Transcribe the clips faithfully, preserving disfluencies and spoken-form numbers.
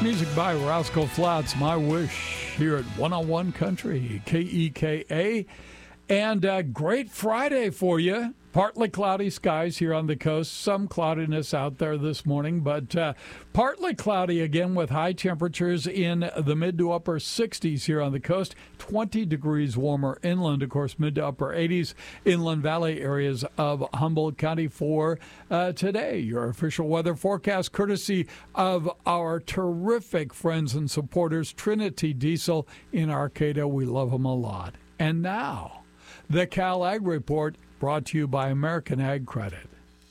Music by Rascal Flatts, My Wish, here at one oh one Country, K E K A. And uh, great Friday for you. Partly cloudy skies here on the coast. Some cloudiness out there this morning, but uh, partly cloudy again with high temperatures in the mid to upper sixties here on the coast. twenty degrees warmer inland, of course, mid to upper eighties inland valley areas of Humboldt County for uh, today. Your official weather forecast courtesy of our terrific friends and supporters, Trinity Diesel in Arcata. We love them a lot. And now, the Cal Ag Report, brought to you by American Ag Credit.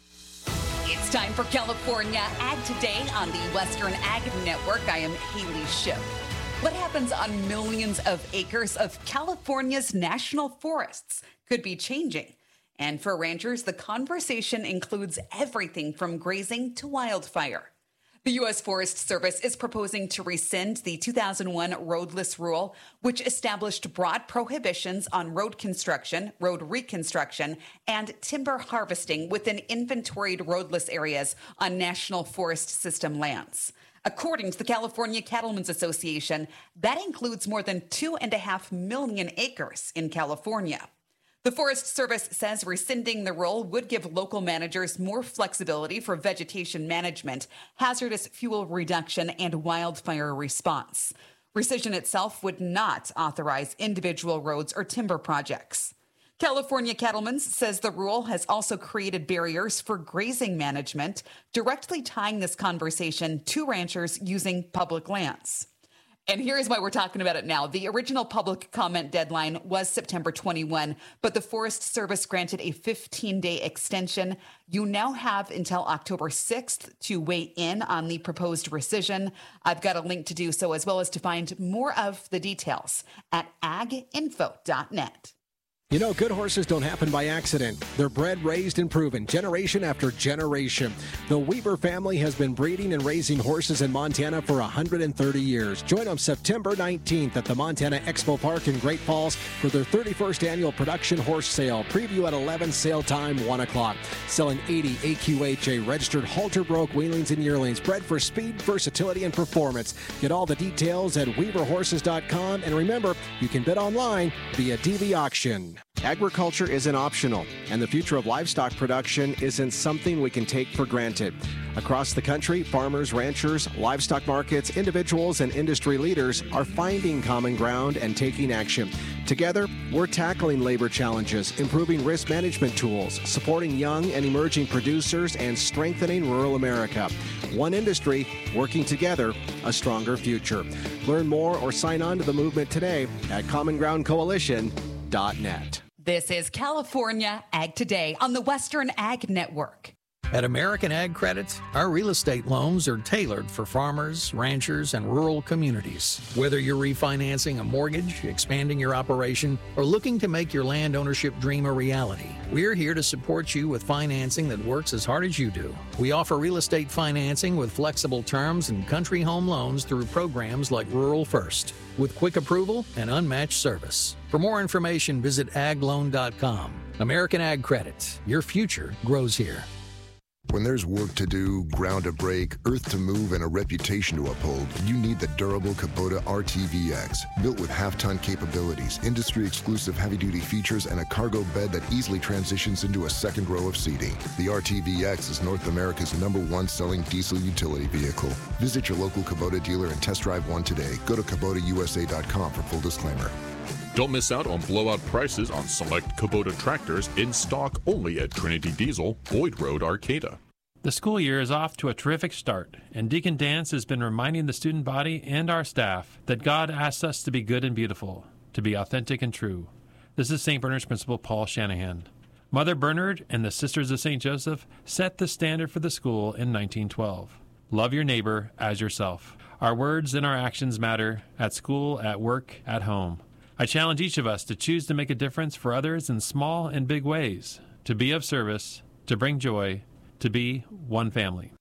It's time for California Ag Today on the Western Ag Network. I am Haley Shipp. What happens on millions of acres of California's national forests could be changing. And for ranchers, the conversation includes everything from grazing to wildfire. The U S Forest Service is proposing to rescind the two thousand one roadless rule, which established broad prohibitions on road construction, road reconstruction, and timber harvesting within inventoried roadless areas on National Forest System lands. According to the California Cattlemen's Association, that includes more than two and a half million acres in California. The Forest Service says rescinding the rule would give local managers more flexibility for vegetation management, hazardous fuel reduction, and wildfire response. Rescission itself would not authorize individual roads or timber projects. California Cattlemen's says the rule has also created barriers for grazing management, directly tying this conversation to ranchers using public lands. And here's why we're talking about it now. The original public comment deadline was September twenty-first, but the Forest Service granted a fifteen-day extension. You now have until October sixth to weigh in on the proposed rescission. I've got a link to do so, as well as to find more of the details at ag info dot net. You know, good horses don't happen by accident. They're bred, raised, and proven generation after generation. The Weaver family has been breeding and raising horses in Montana for one hundred thirty years. Join them September nineteenth at the Montana Expo Park in Great Falls for their thirty-first annual production horse sale. Preview at eleven, sale time one o'clock. Selling eighty A Q H A registered halter broke weanlings and yearlings, bred for speed, versatility, and performance. Get all the details at weaver horses dot com, and remember, you can bid online via D V Auction. Agriculture isn't optional, and the future of livestock production isn't something we can take for granted. Across the country, farmers, ranchers, livestock markets, individuals, and industry leaders are finding common ground and taking action. Together, we're tackling labor challenges, improving risk management tools, supporting young and emerging producers, and strengthening rural America. One industry, working together, a stronger future. Learn more or sign on to the movement today at common ground coalition dot net. This is California Ag Today on the Western Ag Network. At American Ag Credits, our real estate loans are tailored for farmers, ranchers, and rural communities. Whether you're refinancing a mortgage, expanding your operation, or looking to make your land ownership dream a reality, we're here to support you with financing that works as hard as you do. We offer real estate financing with flexible terms and country home loans through programs like Rural First, with quick approval and unmatched service. For more information, visit ag loan dot com. American Ag Credit. Your future grows here. When there's work to do, ground to break, earth to move, and a reputation to uphold, you need the durable Kubota R T V X. Built with half-ton capabilities, industry-exclusive heavy-duty features, and a cargo bed that easily transitions into a second row of seating. The R T V X is North America's number one selling diesel utility vehicle. Visit your local Kubota dealer and test drive one today. Go to Kubota U S A dot com for full disclaimer. Don't miss out on blowout prices on select Kubota tractors in stock only at Trinity Diesel, Boyd Road, Arcata. The school year is off to a terrific start, and Deacon Dance has been reminding the student body and our staff that God asks us to be good and beautiful, to be authentic and true. This is Saint Bernard's Principal Paul Shanahan. Mother Bernard and the Sisters of Saint Joseph set the standard for the school in nineteen twelve. Love your neighbor as yourself. Our words and our actions matter at school, at work, at home. I challenge each of us to choose to make a difference for others in small and big ways, to be of service, to bring joy, to be one family.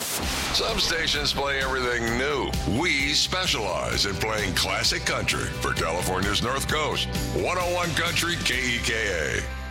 Some stations play everything new. We specialize in playing classic country for California's North Coast. one oh one Country K E K A.